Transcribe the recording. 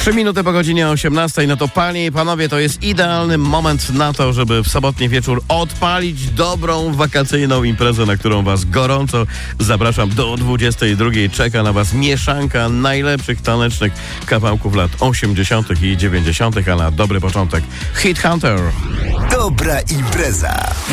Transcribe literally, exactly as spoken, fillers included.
Trzy minuty po godzinie osiemnastej, no to panie i panowie, to jest idealny moment na to, żeby w sobotni wieczór odpalić dobrą wakacyjną imprezę, na którą was gorąco zapraszam. Do dwudziestej drugiej czeka na was mieszanka najlepszych tanecznych kawałków lat osiemdziesiątych i dziewięćdziesiątych, a na dobry początek Hit Hunter. Dobra impreza.